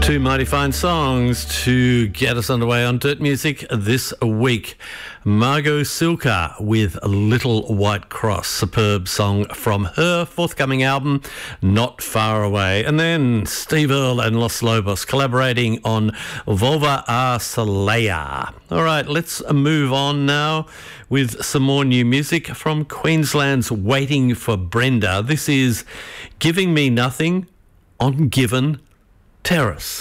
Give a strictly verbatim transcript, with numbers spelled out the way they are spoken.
Two mighty fine songs to get us underway on Dirt Music this week. Margot Silka with Little White Cross, superb song from her forthcoming album, Not Far Away. And then Steve Earle and Los Lobos collaborating on Volva a Solea. All right, let's move on now with some more new music from Queensland's Waiting for Brenda. This is Giving Me Nothing on Given Terrace.